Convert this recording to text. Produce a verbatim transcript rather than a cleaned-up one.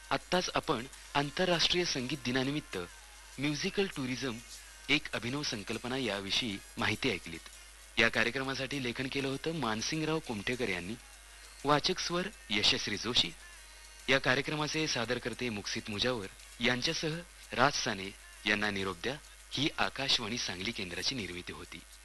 आत्ताच आपण आंतरराष्ट्रीय संगीत दिनानिमित्त म्युझिकल टुरिझम एक अभिनव संकल्पना याविषयी माहिती ऐकलीत. या कार्यक्रमासाठी लेखन केलं होतं मानसिंगराव कुमठेकर यांनी. वाचक स्वर यशश्री जोशी. या कार्यक्रमाचे सादरकर्ते मुक्सित मुजावर यांच्यासह राज साने यांना निरोप द्या. ही आकाशवाणी सांगली केंद्राची निर्मिती होती.